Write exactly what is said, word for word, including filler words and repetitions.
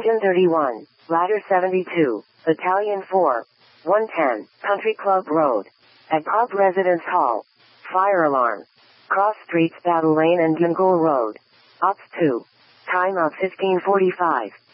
Beacon thirty-one, Ladder seventy-two, Battalion four, one ten, Country Club Road. At Pub Residence Hall. Fire alarm. Cross streets Battle Lane and Gingul Road. Ops two. Time of fifteen forty-five.